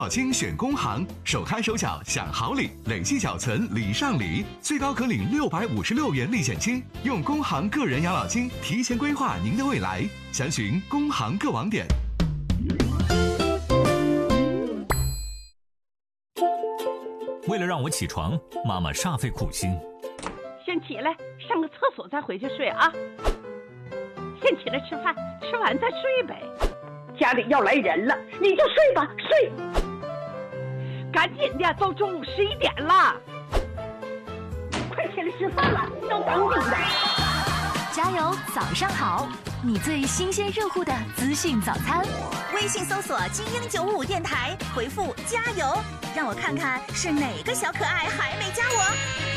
老金选工行，手开手缴享好礼，累计缴存礼上礼，最高可领656元历险金。用工行个人养老金提前规划您的未来，详询工行各网点。 为了让我起床，妈妈煞费苦心。 先起来上个厕所再回去睡啊。先起来吃饭，吃完再睡呗。家里要来人了，你就睡吧，睡。赶紧的，都中午11点了，快起来吃饭了，要等你的。 加油，早上好，你最新鲜热乎的资讯早餐。 微信搜索精英955电台，回复加油，让我看看是哪个小可爱还没加我。